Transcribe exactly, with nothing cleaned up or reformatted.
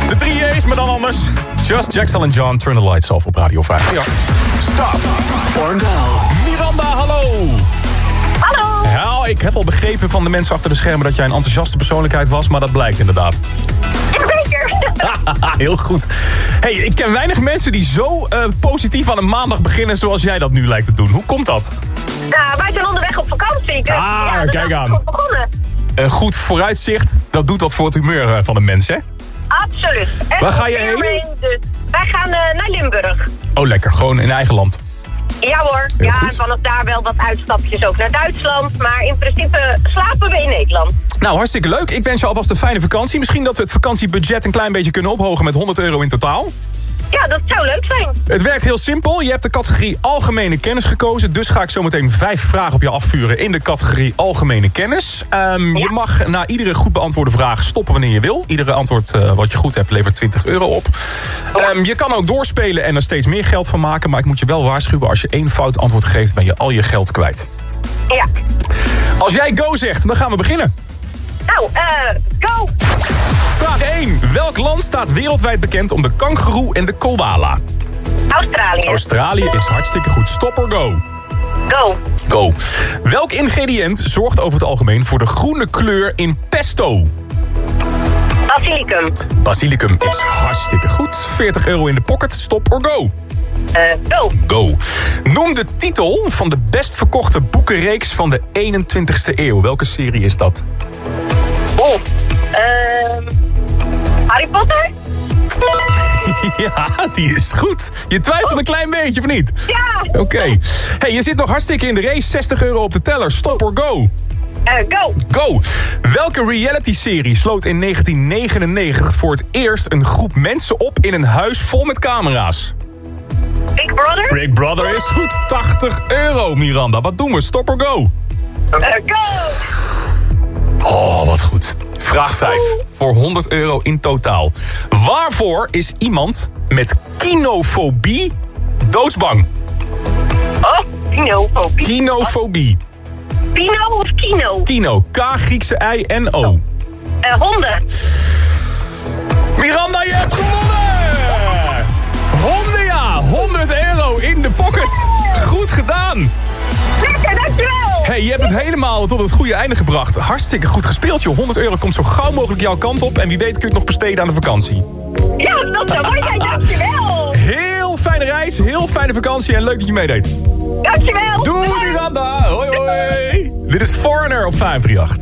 De drie A's, maar dan anders. Just Jackson en John, Turn the Lights Off op Radio vijf. Ja. Stop or go. Miranda, hallo. Hallo. Ja, ik heb al begrepen van de mensen achter de schermen dat jij een enthousiaste persoonlijkheid was, maar dat blijkt inderdaad. Ja, zeker. Heel goed. Hey, ik ken weinig mensen die zo uh, positief aan een maandag beginnen zoals jij dat nu lijkt te doen. Hoe komt dat? Nou, wij zijn onderweg op vakantie. Dus, Ah, ja, kijk aan. Goed begonnen. Een goed vooruitzicht, dat doet wat voor het humeur uh, van een mens, hè? Absoluut. En waar ga je heen? Mee, dus wij gaan uh, naar Limburg. Oh, lekker. Gewoon in eigen land. Ja hoor. Heel ja, goed. en vanaf daar wel wat uitstapjes ook naar Duitsland. Maar in principe slapen we in Nederland. Nou, hartstikke leuk. Ik wens je alvast een fijne vakantie. Misschien dat we het vakantiebudget een klein beetje kunnen ophogen met honderd euro in totaal. Ja, dat zou leuk zijn. Het werkt heel simpel. Je hebt de categorie algemene kennis gekozen. Dus ga ik zo meteen vijf vragen op je afvuren in de categorie algemene kennis. Um, ja. Je mag na iedere goed beantwoorde vraag stoppen wanneer je wil. Iedere antwoord uh, wat je goed hebt levert twintig euro op. Um, je kan ook doorspelen en er steeds meer geld van maken. Maar ik moet je wel waarschuwen, als je één fout antwoord geeft, ben je al je geld kwijt. Ja. Als jij go zegt, dan gaan we beginnen. Nou, eh, go! Vraag één. Welk land staat wereldwijd bekend om de kangoeroe en de koala? Australië. Australië is hartstikke goed. Stop or go? Go. Go. Welk ingrediënt zorgt over het algemeen voor de groene kleur in pesto? Basilicum. Basilicum is hartstikke goed. veertig euro in de pocket. Stop or go? Uh, go. Go. Noem de titel van de best verkochte boekenreeks van de eenentwintigste eeuw. Welke serie is dat? Oh. Uh, Harry Potter? Ja, die is goed. Je twijfelt een klein beetje, of niet? Ja. Oké. Okay. Hey, je zit nog hartstikke in de race. zestig euro op de teller. Stop or go? Uh, go. Go. Welke reality-serie sloot in negentien negenennegentig voor het eerst een groep mensen op in een huis vol met camera's? Big Brother? Big Brother is goed. tachtig euro, Miranda. Wat doen we? Stop or go? Uh, go. Oh, wat goed. Vraag vijf. Voor honderd euro in totaal. Waarvoor is iemand met kinofobie doodsbang? Oh, kinofobie. Kinofobie. Pino of kino? Kino. K, Griekse I, N, O. Uh, honden. Miranda, je hebt gewonnen! Honden, ja! honderd euro in de pocket. Goed gedaan. Lekker, dankjewel. Hey, je hebt het helemaal tot het goede einde gebracht. Hartstikke goed gespeeld, joh. honderd euro komt zo gauw mogelijk jouw kant op. En wie weet kun je het nog besteden aan de vakantie. Ja, dat zou mooi zijn. Dankjewel. Heel fijne reis, heel fijne vakantie en leuk dat je meedeed. Dankjewel. Doei, Miranda. Hoi, hoi. Dit is Foreigner op vijf drie acht.